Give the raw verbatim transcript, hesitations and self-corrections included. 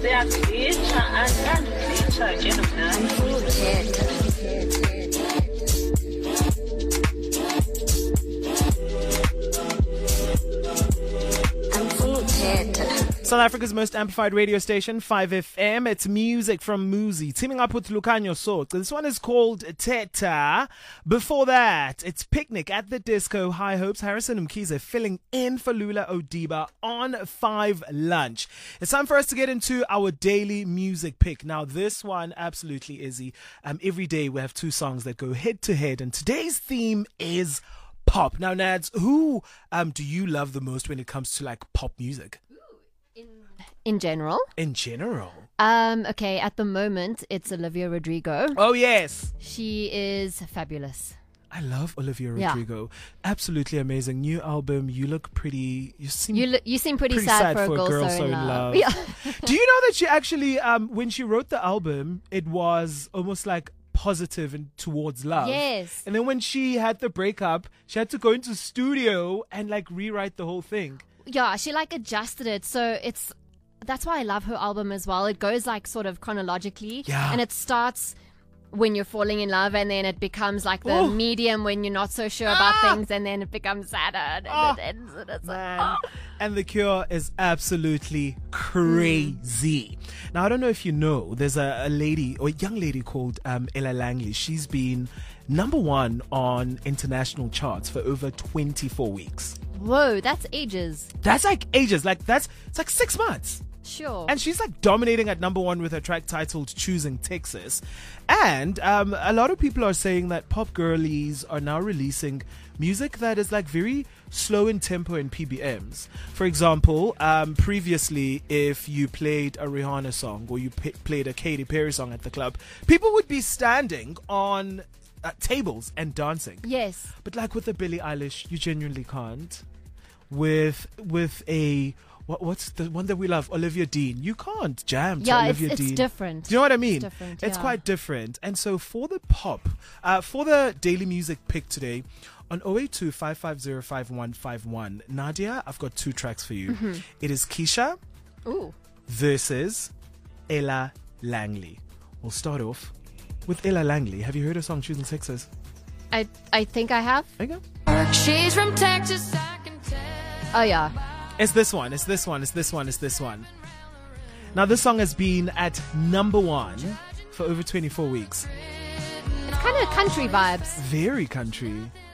Siyakuzitsha, andikazitsha ke mna. South Africa's most amplified radio station, five F M. It's music from Muzi, teaming up with Lucanio Soc. This one is called Teta. Before that, it's Picnic at the Disco. High Hopes, Harrison Mkhize filling in for Lula Odiba on five Lunch. It's time for us to get into our daily music pick. Now, this one, absolutely Izzy. Um, every day we have two songs that go head to head, and today's theme is pop. Now, Nads, who um do you love the most when it comes to like pop music? In general? In general. Um, okay, at the moment, it's Olivia Rodrigo. Oh, yes. She is fabulous. I love Olivia Yeah. Rodrigo. Absolutely amazing. New album. You look pretty. You seem You, lo- you seem pretty, pretty sad, for a girl, so, in love. Yeah. Do you know that she actually, um, when she wrote the album, it was almost like positive and towards love. Yes. And then when she had the breakup, she had to go into studio and like rewrite the whole thing. Yeah, she like adjusted it. So it's, that's why I love her album as well. It goes like sort of chronologically. Yeah. And it starts when you're falling in love, and then it becomes like the Oh. medium when you're not so sure about things, and then it becomes sadder. And Oh. it ends, and it's like, Man. oh. And The Cure is absolutely crazy. Mm. Now, I don't know if you know, there's a, a lady or a young lady called um, Ella Langley. She's been number one on international charts for over twenty-four weeks. Whoa, that's ages. That's like ages. Like that's it's like six months. Sure. And she's like dominating at number one with her track titled Choosing Texas. And um, a lot of people are saying that pop girlies are now releasing music that is like very slow in tempo and P B Ms. For example, um, previously, if you played a Rihanna song or you p- played a Katy Perry song at the club, people would be standing on uh, tables and dancing. Yes. But like with the Billie Eilish, you genuinely can't. With with a what, what's the one that we love, Olivia Dean, you can't jam to Yeah, it's, Olivia it's Dean. different. Do you know what I mean? It's different, It's yeah. quite different. And so for the pop, uh, for the daily music pick today, on oh eight two, five five zero, five one five one, Nadia, I've got two tracks for you. Mm-hmm. It is Keisha Ooh. versus Ella Langley. We'll start off with Ella Langley. Have you heard her song Choosing Texas? I I think I have. There you go. She's from Texas, I can tell. Oh, yeah. It's this one, it's this one, it's this one, it's this one. Now, this song has been at number one for over twenty-four weeks. It's kind of country vibes. Very country.